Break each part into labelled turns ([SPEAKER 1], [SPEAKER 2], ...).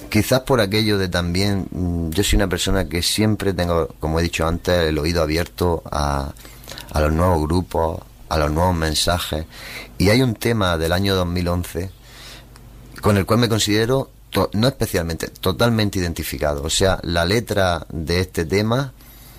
[SPEAKER 1] Quizás por aquello de también, yo soy una persona que siempre tengo, como he dicho antes, el oído abierto a los nuevos grupos, a los nuevos mensajes. Y hay un tema del año 2011 con el cual me considero, no especialmente, totalmente identificado. O sea, la letra de este tema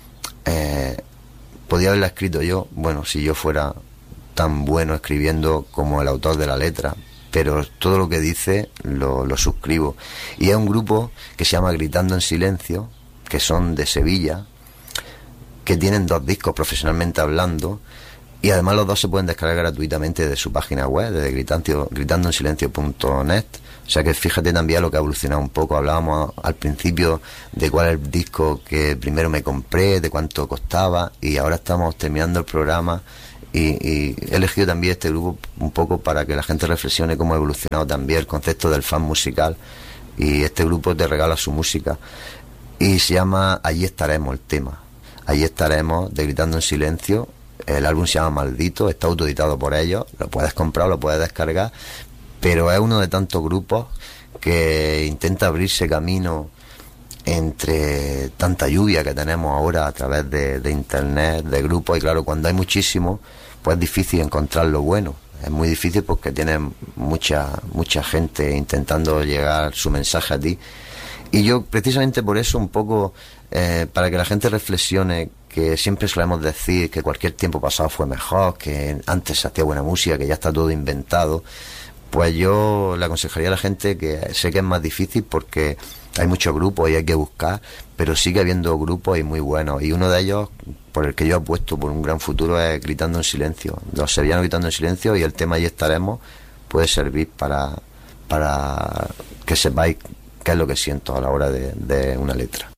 [SPEAKER 1] podía haberla escrito yo, bueno, si yo fuera tan bueno escribiendo como el autor de la letra, pero todo lo que dice lo suscribo. Y es un grupo que se llama Gritando en Silencio, que son de Sevilla, que tienen 2 discos profesionalmente hablando, y además los 2 se pueden descargar gratuitamente de su página web, desde gritandoensilencio.net. O sea que fíjate también lo que ha evolucionado un poco. Hablábamos al principio de cuál es el disco que primero me compré, de cuánto costaba, y ahora estamos terminando el programa y he elegido también este grupo un poco para que la gente reflexione cómo ha evolucionado también el concepto del fan musical, y este grupo te regala su música y se llama Allí estaremos, el tema. Allí estaremos, de Gritando en Silencio. El álbum se llama Maldito, está autoeditado por ellos, lo puedes comprar, lo puedes descargar, pero es uno de tantos grupos que intenta abrirse camino entre tanta lluvia que tenemos ahora a través de internet, de grupos, y claro, cuando hay muchísimo, pues es difícil encontrar lo bueno. Es muy difícil porque tienen mucha gente intentando llegar su mensaje a ti. Y yo, precisamente por eso, un poco, para que la gente reflexione, que siempre solemos decir que cualquier tiempo pasado fue mejor, que antes se hacía buena música, que ya está todo inventado, pues yo le aconsejaría a la gente, que sé que es más difícil porque hay muchos grupos y hay que buscar, pero sigue habiendo grupos y muy buenos, y uno de ellos, por el que yo apuesto por un gran futuro, es Gritando en Silencio. Los sevillanos Gritando en Silencio, y el tema Allí estaremos puede servir para que sepáis qué es lo que siento a la hora de una letra.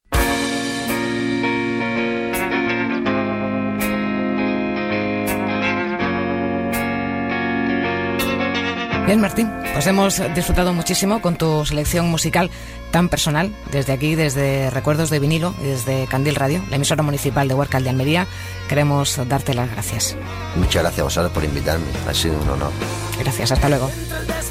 [SPEAKER 2] Bien, Martín, pues hemos disfrutado muchísimo con tu selección musical tan personal, desde aquí, desde Recuerdos de Vinilo y desde Candil Radio, la emisora municipal de Huércal de Almería. Queremos darte las gracias.
[SPEAKER 1] Muchas gracias a vosotros por invitarme, ha sido un honor.
[SPEAKER 2] Gracias, hasta luego.